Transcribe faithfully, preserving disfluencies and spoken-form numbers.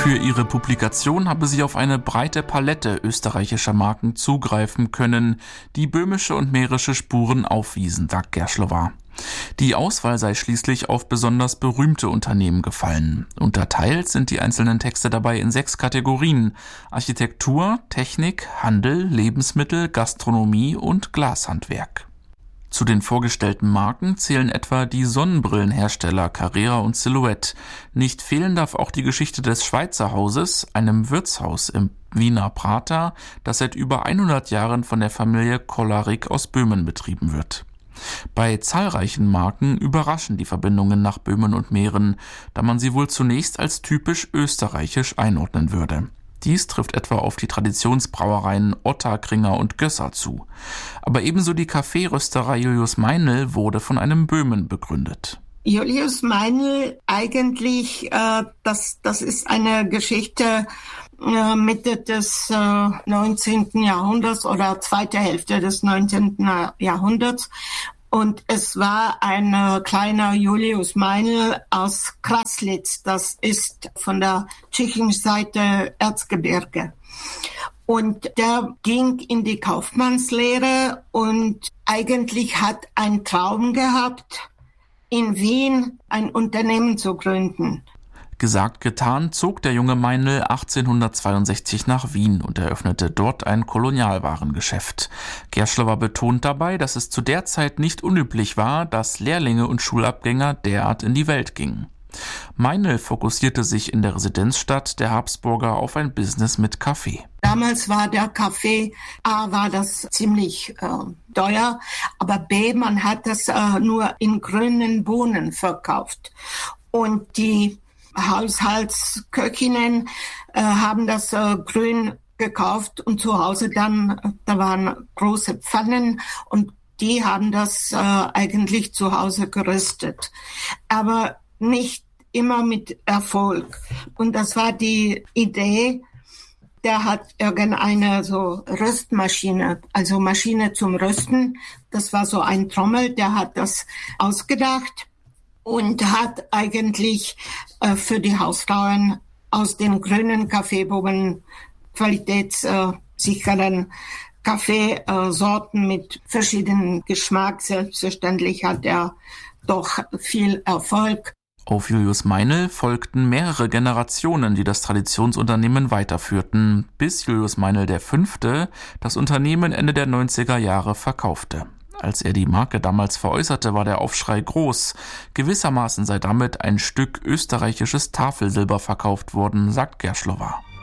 Für ihre Publikation habe sie auf eine breite Palette österreichischer Marken zugreifen können, die böhmische und mährische Spuren aufwiesen, sagt Gerschlowa. Die Auswahl sei schließlich auf besonders berühmte Unternehmen gefallen. Unterteilt sind die einzelnen Texte dabei in sechs Kategorien: Architektur, Technik, Handel, Lebensmittel, Gastronomie und Glashandwerk. Zu den vorgestellten Marken zählen etwa die Sonnenbrillenhersteller Carrera und Silhouette. Nicht fehlen darf auch die Geschichte des Schweizer Hauses, einem Wirtshaus im Wiener Prater, das seit über hundert Jahren von der Familie Kollarik aus Böhmen betrieben wird. Bei zahlreichen Marken überraschen die Verbindungen nach Böhmen und Mähren, da man sie wohl zunächst als typisch österreichisch einordnen würde. Dies trifft etwa auf die Traditionsbrauereien Ottakringer und Gösser zu. Aber ebenso die Kaffeerösterei Julius Meinl wurde von einem Böhmen begründet. Julius Meinl, eigentlich, äh, das, das ist eine Geschichte äh, Mitte des äh, neunzehnten Jahrhunderts oder zweite Hälfte des neunzehnten Jahrhunderts. Und es war ein äh, kleiner Julius Meinl aus Kraslitz. Das ist von der tschechischen Seite Erzgebirge. Und der ging in die Kaufmannslehre und eigentlich hat einen Traum gehabt, in Wien ein Unternehmen zu gründen. Gesagt, getan, zog der junge Meinl achtzehnhundertzweiundsechzig nach Wien und eröffnete dort ein Kolonialwarengeschäft. Gerschlowa betont dabei, dass es zu der Zeit nicht unüblich war, dass Lehrlinge und Schulabgänger derart in die Welt gingen. Meinl fokussierte sich in der Residenzstadt der Habsburger auf ein Business mit Kaffee. Damals war der Kaffee, A, war das ziemlich äh, teuer, aber B, man hat das äh, nur in grünen Bohnen verkauft. Und die Haushaltsköchinnen äh, haben das äh, grün gekauft und zu Hause dann, da waren große Pfannen und die haben das äh, eigentlich zu Hause geröstet. Aber nicht immer mit Erfolg. Und das war die Idee, der hat irgendeine so Röstmaschine, also Maschine zum Rösten. Das war so ein Trommel, der hat das ausgedacht. Und hat eigentlich äh, für die Hausfrauen aus den grünen Kaffeebohnen qualitätssicheren Kaffeesorten mit verschiedenen Geschmack. Selbstverständlich hat er doch viel Erfolg. Auf Julius Meinl folgten mehrere Generationen, die das Traditionsunternehmen weiterführten, bis Julius Meinl der Fünfte das Unternehmen Ende der neunziger Jahre verkaufte. Als er die Marke damals veräußerte, war der Aufschrei groß. Gewissermaßen sei damit ein Stück österreichisches Tafelsilber verkauft worden, sagt Gerschlowa.